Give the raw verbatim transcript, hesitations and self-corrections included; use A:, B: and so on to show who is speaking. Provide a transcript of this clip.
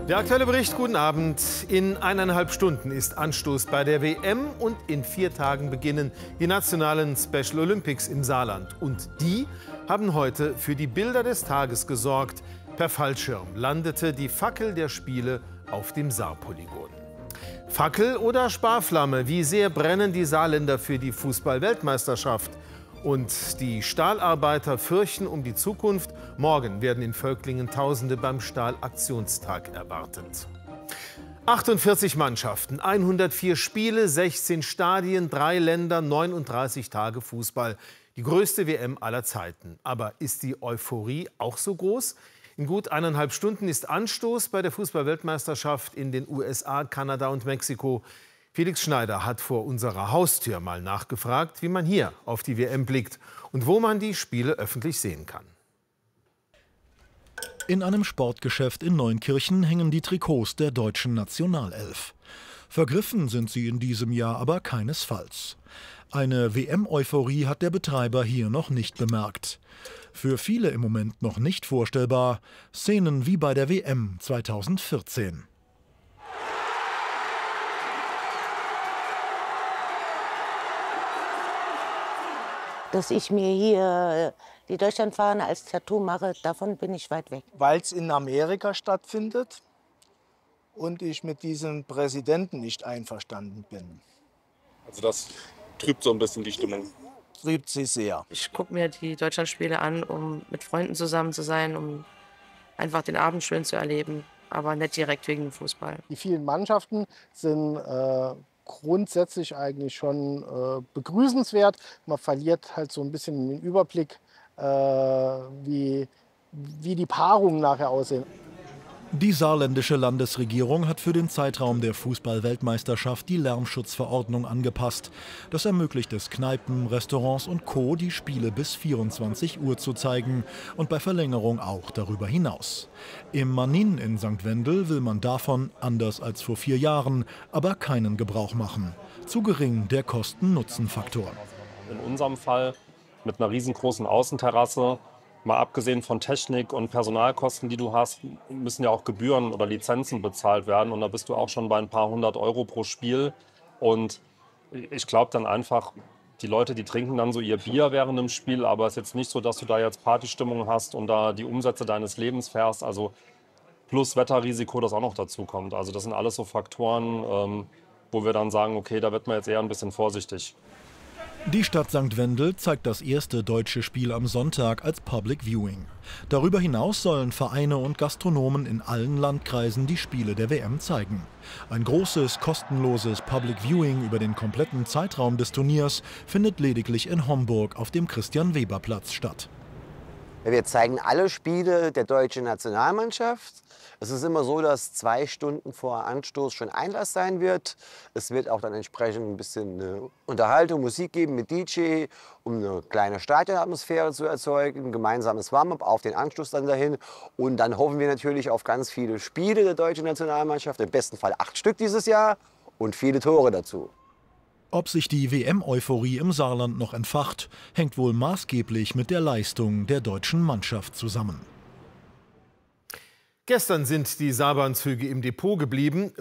A: Der aktuelle Bericht, guten Abend. In eineinhalb Stunden ist Anstoß bei der W M und in vier Tagen beginnen die nationalen Special Olympics im Saarland. Und die haben heute für die Bilder des Tages gesorgt. Per Fallschirm landete die Fackel der Spiele auf dem Saarpolygon. Fackel oder Sparflamme, wie sehr brennen die Saarländer für die Fußball-Weltmeisterschaft? Und die Stahlarbeiter fürchten um die Zukunft. Morgen werden in Völklingen Tausende beim Stahlaktionstag erwartet. achtundvierzig Mannschaften, hundertvier Spiele, sechzehn Stadien, drei Länder, neununddreißig Tage Fußball. Die größte W M aller Zeiten. Aber ist die Euphorie auch so groß? In gut eineinhalb Stunden ist Anstoß bei der Fußball-Weltmeisterschaft in den U S A, Kanada und Mexiko. Felix Schneider hat vor unserer Haustür mal nachgefragt, wie man hier auf die W M blickt und wo man die Spiele öffentlich sehen kann.
B: In einem Sportgeschäft in Neunkirchen hängen die Trikots der deutschen Nationalelf. Vergriffen sind sie in diesem Jahr aber keinesfalls. Eine W M-Euphorie hat der Betreiber hier noch nicht bemerkt. Für viele im Moment noch nicht vorstellbar, Szenen wie bei der W M zweitausendvierzehn.
C: Dass ich mir hier die Deutschlandfahne als Tattoo mache, davon bin ich weit weg.
D: Weil es in Amerika stattfindet und ich mit diesem Präsidenten nicht einverstanden bin.
E: Also das trübt so ein bisschen die Stimmung.
D: Trübt sie sehr.
F: Ich gucke mir die Deutschlandspiele an, um mit Freunden zusammen zu sein, um einfach den Abend schön zu erleben, aber nicht direkt wegen dem Fußball.
D: Die vielen Mannschaften sind äh, grundsätzlich eigentlich schon äh, begrüßenswert. Man verliert halt so ein bisschen den Überblick, äh, wie, wie die Paarungen nachher aussehen.
B: Die saarländische Landesregierung hat für den Zeitraum der Fußball-Weltmeisterschaft die Lärmschutzverordnung angepasst. Das ermöglicht es Kneipen, Restaurants und Co., die Spiele bis vierundzwanzig Uhr zu zeigen und bei Verlängerung auch darüber hinaus. Im Manin in Sankt Wendel will man davon, anders als vor vier Jahren, aber keinen Gebrauch machen. Zu gering der Kosten-Nutzen-Faktor.
E: In unserem Fall mit einer riesengroßen Außenterrasse. Mal abgesehen von Technik und Personalkosten, die du hast, müssen ja auch Gebühren oder Lizenzen bezahlt werden. Und da bist du auch schon bei ein paar hundert Euro pro Spiel. Und ich glaube dann einfach, die Leute, die trinken dann so ihr Bier während dem Spiel. Aber es ist jetzt nicht so, dass du da jetzt Partystimmung hast und da die Umsätze deines Lebens fährst. Also plus Wetterrisiko, das auch noch dazu kommt. Also das sind alles so Faktoren, ähm, wo wir dann sagen, okay, da wird man jetzt eher ein bisschen vorsichtig.
B: Die Stadt Sankt Wendel zeigt das erste deutsche Spiel am Sonntag als Public Viewing. Darüber hinaus sollen Vereine und Gastronomen in allen Landkreisen die Spiele der W M zeigen. Ein großes, kostenloses Public Viewing über den kompletten Zeitraum des Turniers findet lediglich in Homburg auf dem Christian-Weber-Platz statt.
G: Wir zeigen alle Spiele der deutschen Nationalmannschaft. Es ist immer so, dass zwei Stunden vor Anstoß schon Einlass sein wird. Es wird auch dann entsprechend ein bisschen Unterhaltung, Musik geben mit D J, um eine kleine Stadionatmosphäre zu erzeugen. Ein gemeinsames Warm-up auf den Anstoß dann dahin. Und dann hoffen wir natürlich auf ganz viele Spiele der deutschen Nationalmannschaft. Im besten Fall acht Stück dieses Jahr und viele Tore dazu.
B: Ob sich die W M-Euphorie im Saarland noch entfacht, hängt wohl maßgeblich mit der Leistung der deutschen Mannschaft zusammen.
A: Gestern sind die Saarbahnzüge im Depot geblieben.